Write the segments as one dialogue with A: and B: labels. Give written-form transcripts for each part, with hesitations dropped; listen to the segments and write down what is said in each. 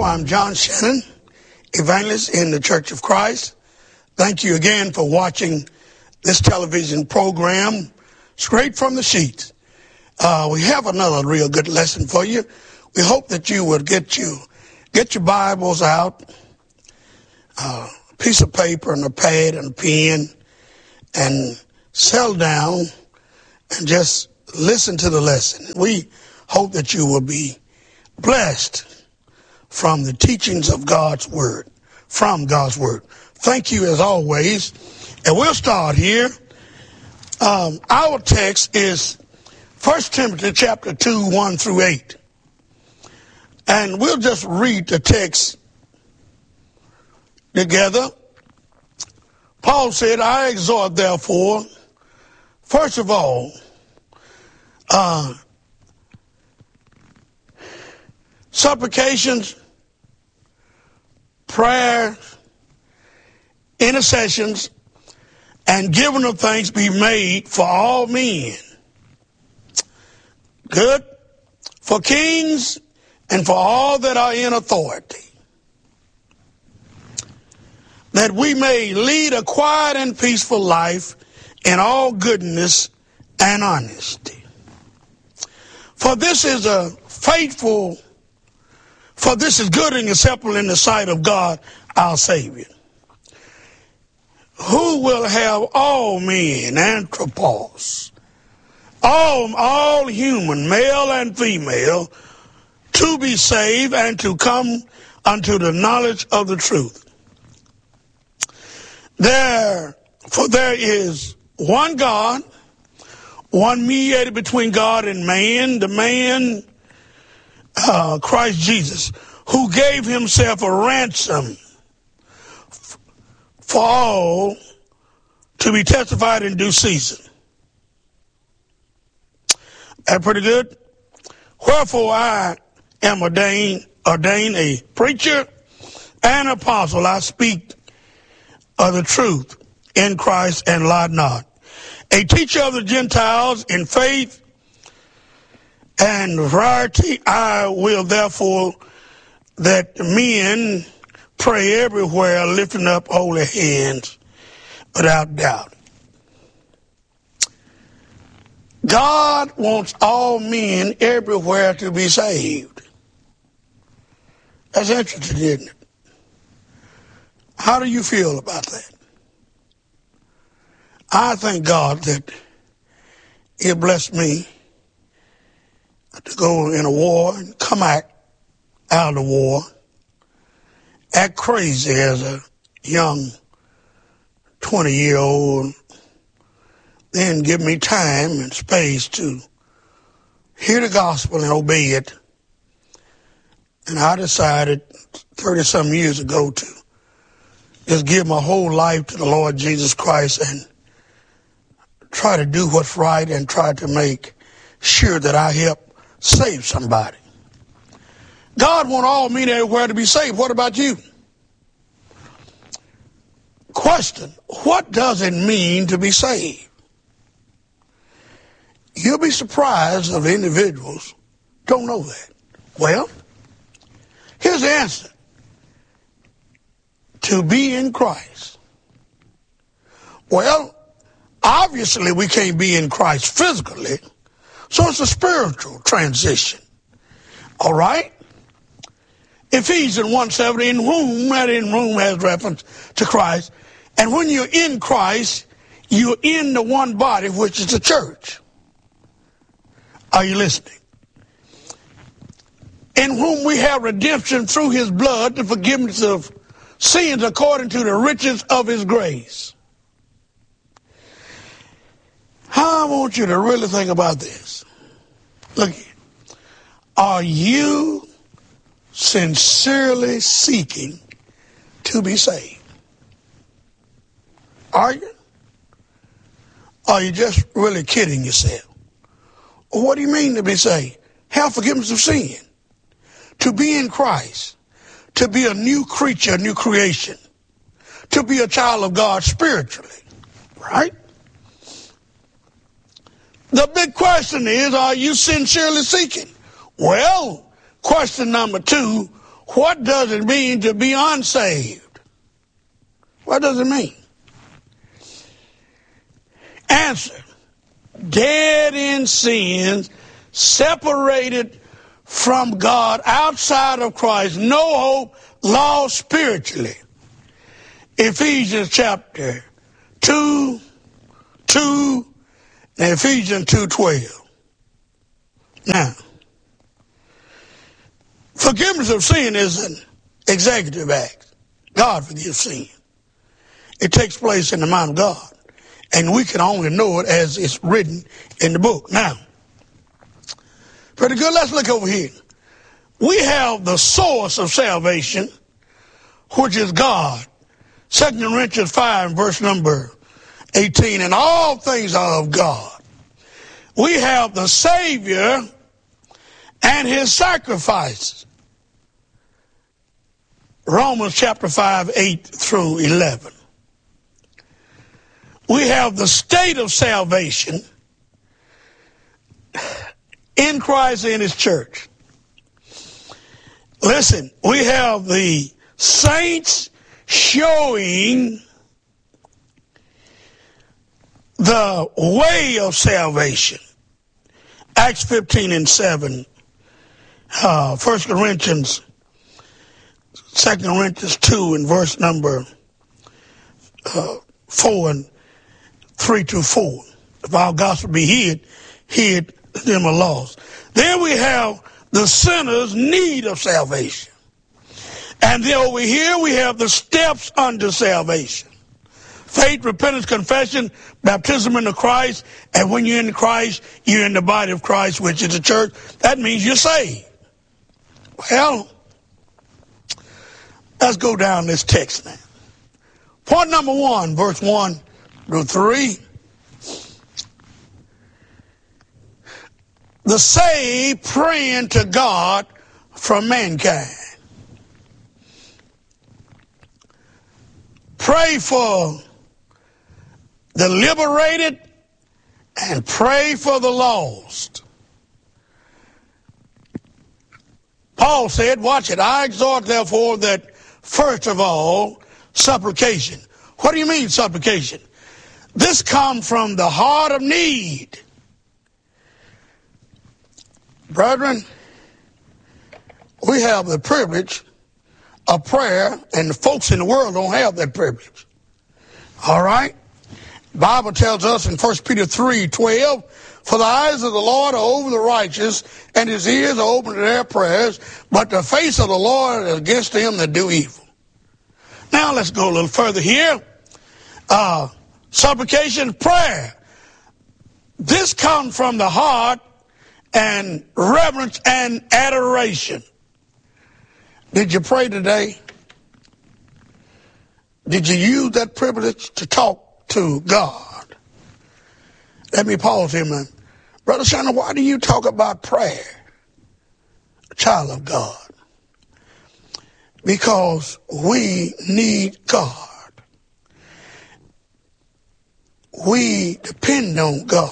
A: I'm John Shannon, evangelist in the Church of Christ. Thank you again for watching this television program, straight from the sheets. We have another real good lesson for you. We hope that you would get your Bibles out, a piece of paper and a pad and a pen, and settle down and just listen to the lesson. We hope that you will be blessed from the teachings of God's Word, from God's Word. Thank you as always. And we'll start here. Our text is 1 Timothy chapter 2, 1 through 8. And we'll just read the text together. Paul said, I exhort therefore, first of all, supplications, prayers, intercessions, and giving of thanks be made for all men. Good. For kings and for all that are in authority, that we may lead a quiet and peaceful life in all goodness and honesty. For this is good and acceptable in the sight of God our Savior, who will have all men, anthropos, all human, male and female, to be saved and to come unto the knowledge of the truth. For there is one God, one mediator between God and man, the man Christ Jesus, who gave himself a ransom for all to be testified in due season. That pretty good? Wherefore I am ordained a preacher and apostle. I speak of the truth in Christ and lie not. A teacher of the Gentiles in faith and variety. I will therefore that men pray everywhere, lifting up holy hands without doubt. God wants all men everywhere to be saved. That's interesting, isn't it? How do you feel about that? I thank God that He blessed me to go in a war and come out of the war, act crazy as a young 20-year-old, then give me time and space to hear the gospel and obey it. And I decided 30-some years ago to just give my whole life to the Lord Jesus Christ and try to do what's right and try to make sure that I help save somebody. God wants all men everywhere to be saved. What about you? Question, what does it mean to be saved? You'll be surprised if individuals don't know that. Well, here's the answer. To be in Christ. Well, obviously we can't be in Christ physically, so it's a spiritual transition. All right? Ephesians 1:7, in whom has reference to Christ. And when you're in Christ, you're in the one body, which is the church. Are you listening? In whom we have redemption through his blood, the forgiveness of sins according to the riches of his grace. I want you to really think about this. Look here. Are you sincerely seeking to be saved? Are you? Are you just really kidding yourself? Well, what do you mean to be saved? Have forgiveness of sin. To be in Christ. To be a new creature, a new creation. To be a child of God spiritually. Right? The big question is, are you sincerely seeking? Well, question number 2, What does it mean to be unsaved? What does it mean? Answer: dead in sins, separated from God, outside of Christ, no hope, lost spiritually. Ephesians chapter 2, and Ephesians 2:12. Now, forgiveness of sin is an executive act. God forgives sin. It takes place in the mind of God, and we can only know it as it's written in the book. Now, pretty good. Let's look over here. We have the source of salvation, which is God. 2 Corinthians 5, verse number 18, and all things are of God. We have the Savior and his sacrifice. Romans chapter 5, 8 through 11. We have the state of salvation in Christ and his church. Listen, we have the saints showing the way of salvation. Acts 15 and 7. 1 Corinthians, 2 Corinthians 2 and verse number 4 and 3 to 4. If our gospel be hid them are lost. Then we have the sinner's need of salvation. And then over here we have the steps unto salvation. Faith, repentance, confession, baptism into Christ. And when you're in Christ, you're in the body of Christ, which is the church. That means you're saved. Well, let's go down this text now. Point number 1, verse 1 through 3. The saved praying to God for mankind. Pray for the liberated and pray for the lost. Paul said, watch it, I exhort therefore that first of all, supplication. What do you mean supplication? This comes from the heart of need. Brethren, we have the privilege of prayer, and the folks in the world don't have that privilege. All right? The Bible tells us in 1 Peter 3:12, for the eyes of the Lord are over the righteous, and his ears are open to their prayers, but the face of the Lord is against them that do evil. Now let's go a little further here. Supplication, prayer. This comes from the heart and reverence and adoration. Did you pray today? Did you use that privilege to talk to God? Let me pause here, man. Brother Shannon, why do you talk about prayer? A child of God. Because we need God. We depend on God.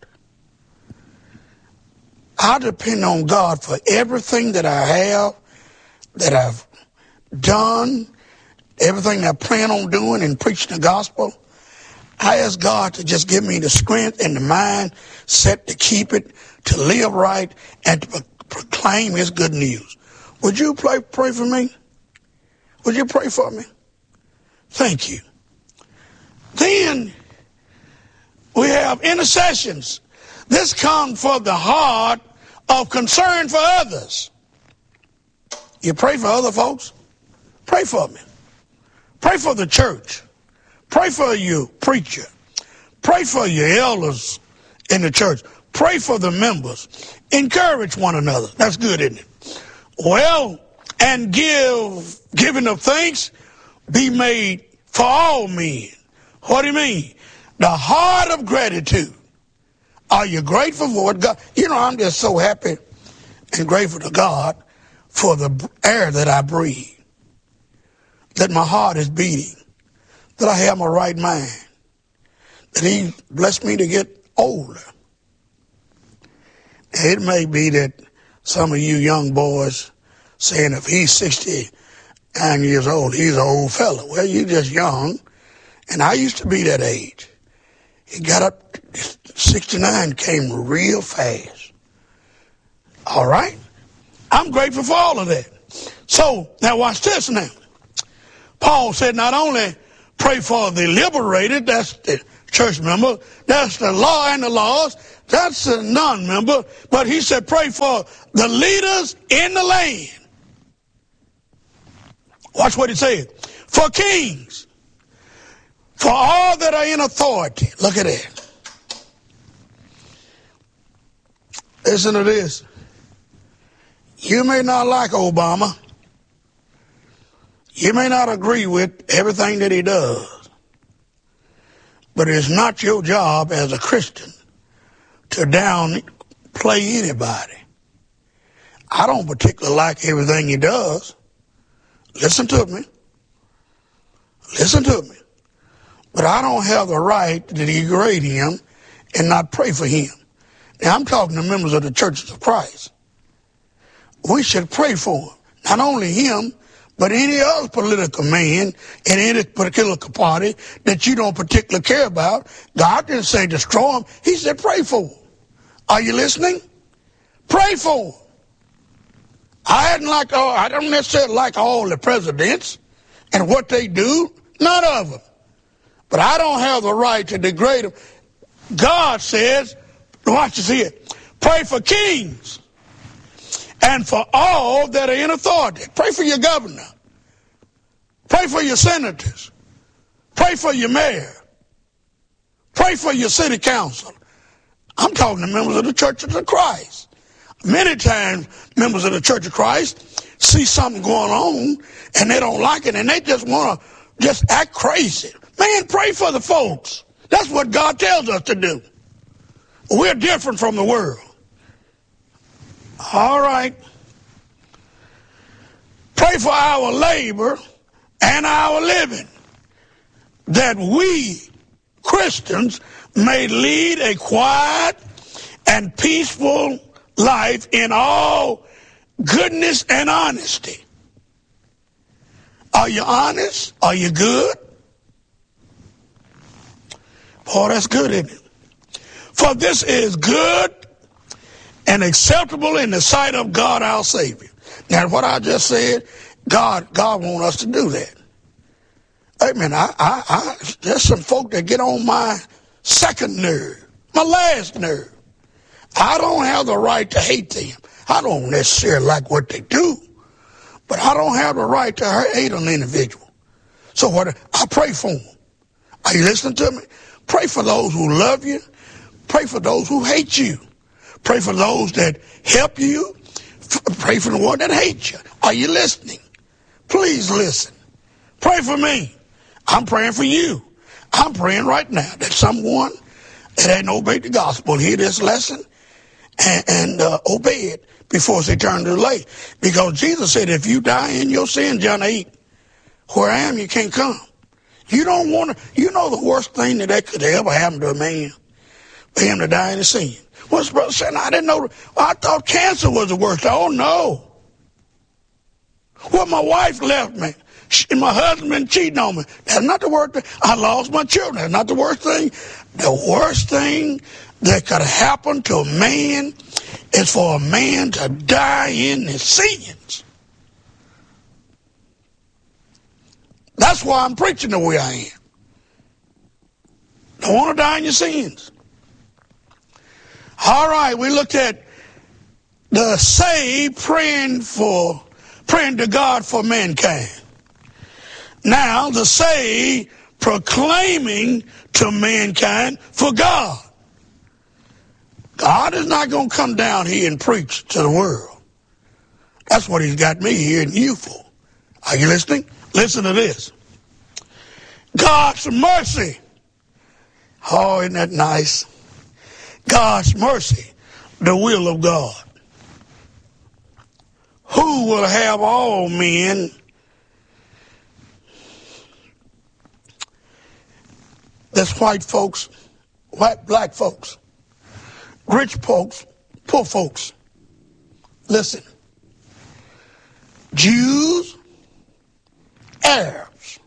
A: I depend on God for everything that I have, that I've done, everything I plan on doing and preaching the gospel. I ask God to just give me the strength and the mind set to keep it, to live right, and to proclaim his good news. Would you pray for me? Would you pray for me? Thank you. Then we have intercessions. This comes from the heart of concern for others. You pray for other folks? Pray for me. Pray for the church. Pray for your preacher. Pray for your elders in the church. Pray for the members. Encourage one another. That's good, isn't it? Well, and giving of thanks be made for all men. What do you mean? The heart of gratitude. Are you grateful for what God? You know, I'm just so happy and grateful to God for the air that I breathe, that my heart is beating, that I have my right mind, that he blessed me to get older. It may be that some of you young boys saying if he's 69 years old, he's an old fella. Well, you're just young, and I used to be that age. He got up, 69 came real fast. All right? I'm grateful for all of that. So, now watch this now. Paul said not only pray for the liberated, that's the church member, that's the law and the laws, that's the non-member, but he said pray for the leaders in the land. Watch what he said. For kings, for all that are in authority. Look at that. Listen to this. You may not like Obama. You may not agree with everything that he does. But it's not your job as a Christian to downplay anybody. I don't particularly like everything he does. Listen to me. Listen to me. But I don't have the right to degrade him and not pray for him. Now, I'm talking to members of the Churches of Christ. We should pray for him. Not only him, but any other political man in any particular party that you don't particularly care about. God didn't say destroy him. He said pray for him. Are you listening? Pray for him. I don't necessarily like all the presidents and what they do. None of them. But I don't have the right to degrade them. God says, watch this here, pray for kings and for all that are in authority. Pray for your governor. Pray for your senators. Pray for your mayor. Pray for your city council. I'm talking to members of the Churches of Christ. Many times, members of the Church of Christ see something going on and they don't like it and they just want to just act crazy. Man, pray for the folks. That's what God tells us to do. We're different from the world. All right. Pray for our labor and our living, that we, Christians, may lead a quiet and peaceful life in all goodness and honesty. Are you honest? Are you good? Boy, that's good, isn't it? For this is good and acceptable in the sight of God our Savior. Now, what I just said, God wants us to do that. Amen. There's some folk that get on my second nerve, my last nerve. I don't have the right to hate them. I don't necessarily like what they do, but I don't have the right to hate an individual. So I pray for them. Are you listening to me? Pray for those who love you. Pray for those who hate you. Pray for those that help you. Pray for the one that hates you. Are you listening? Please listen. Pray for me. I'm praying for you. I'm praying right now that someone that hadn't obeyed the gospel hear this lesson and obey it before it's eternally late. Because Jesus said, if you die in your sin, John 8, where I am, you can't come. You don't want to, you know the worst thing that could ever happen to a man, for him to die in his sin. What's brother saying? I didn't know. Well, I thought cancer was the worst. Oh, no. Well, my wife left me. My husband cheating on me. That's not the worst thing. I lost my children. That's not the worst thing. The worst thing that could happen to a man is for a man to die in his sins. That's why I'm preaching the way I am. Don't want to die in your sins. All right, we looked at the saved praying to God for mankind. Now, the saved proclaiming to mankind for God. God is not going to come down here and preach to the world. That's what he's got me here and you for. Are you listening? Listen to this. God's mercy. Oh, isn't that nice? God's mercy, the will of God. Who will have all men that's white folks, black folks, rich folks, poor folks. Listen, Jews, Arabs,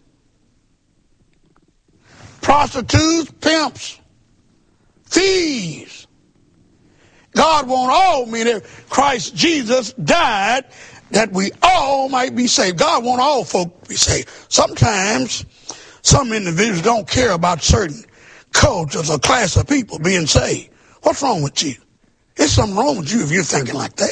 A: prostitutes, pimps, thieves. God wants all men. Christ Jesus died that we all might be saved. God wants all folk to be saved. Sometimes some individuals don't care about certain cultures or class of people being saved. What's wrong with you? There's something wrong with you if you're thinking like that.